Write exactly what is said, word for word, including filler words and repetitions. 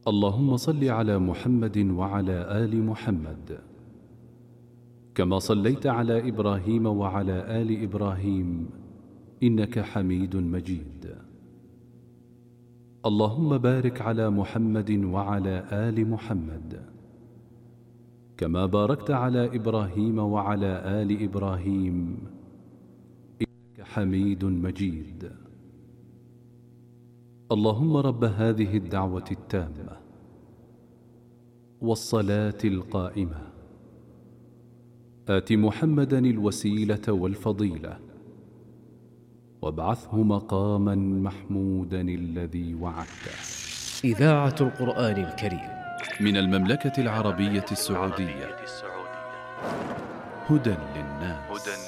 اللهم صل على محمد وعلى آل محمد كما صليت على إبراهيم وعلى آل إبراهيم إنك حميد مجيد. اللهم بارك على محمد وعلى آل محمد كما باركت على إبراهيم وعلى آل إبراهيم إنك حميد مجيد. اللهم رب هذه الدعوة التامة والصلاة القائمة آت محمدا الوسيلة والفضيلة وابعثه مقاما محمودا الذي وعدته. إذاعة القرآن الكريم من المملكة العربية السعودية، هدى للناس.